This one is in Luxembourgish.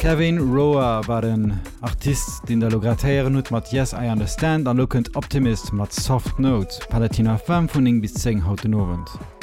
Kevin Rower war den Artist, den der Logratéieren nut mat Yes I Understand an Lookend Optimist mat Soft Note. Palatina 5 bis 10 hauten Abend.